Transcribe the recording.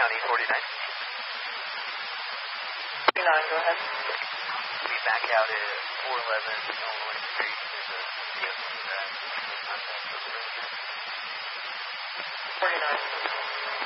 County 49. 49, go ahead. We back out at 411 Illinois Street. There's a vehicle that 49.